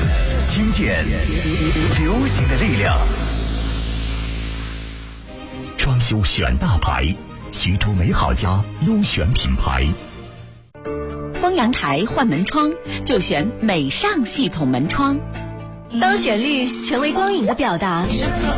听见流行的力量。装修选大牌，徐州美好家优选品牌。 丰阳台换门窗就选美尚系统门窗。 当旋律成为光影的表达，